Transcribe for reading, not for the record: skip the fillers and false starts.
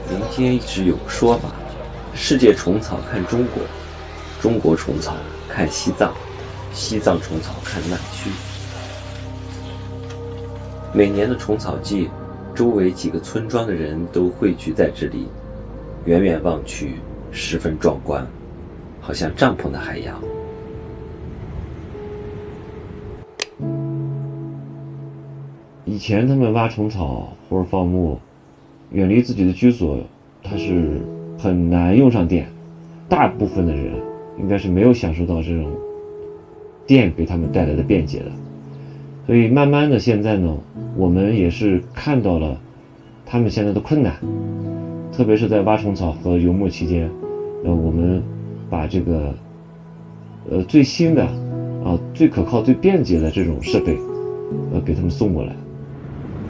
民间一直有个说法，世界虫草看中国，中国虫草看西藏，西藏虫草看南区。每年的虫草季，周围几个村庄的人都汇聚在这里，远远望去十分壮观，好像帐篷的海洋。 以前他们挖虫草或者放牧，远离自己的居所，它是很难用上电，大部分的人应该是没有享受到这种电给他们带来的便捷的。所以慢慢的现在呢，我们也是看到了他们现在的困难，特别是在挖虫草和游牧期间，我们把这个最新的最可靠最便捷的这种设备给他们送过来。